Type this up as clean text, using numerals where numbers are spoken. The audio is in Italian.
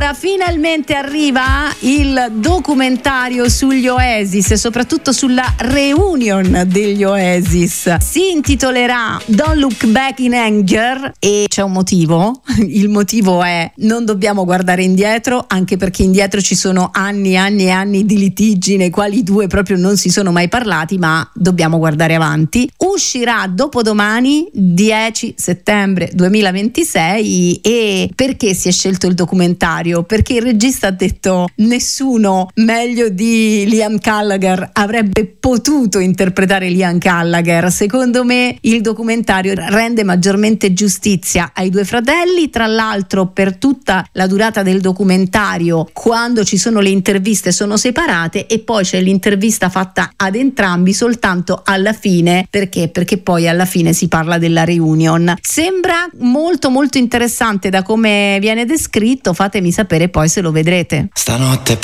Allora, finalmente arriva il documentario sugli Oasis e soprattutto sulla reunion degli Oasis. Si intitolerà Don't Look Back in Anger e c'è un motivo. Il motivo è: non dobbiamo guardare indietro, anche perché indietro ci sono anni e anni di litigi nei quali i due proprio non si sono mai parlati, ma dobbiamo guardare avanti. Uscirà dopodomani, 10 settembre 2026. E perché si è scelto il documentario? Perché il regista ha detto: nessuno meglio di Liam Gallagher avrebbe potuto interpretare Liam Gallagher. Secondo me il documentario rende maggiormente giustizia ai due fratelli. Tra l'altro, per tutta la durata del documentario, quando ci sono le interviste, sono separate, e poi c'è l'intervista fatta ad entrambi soltanto alla fine. Perché poi alla fine si parla della reunion. Sembra molto molto interessante da come viene descritto. Fatemi sapere poi se lo vedrete. Stanotte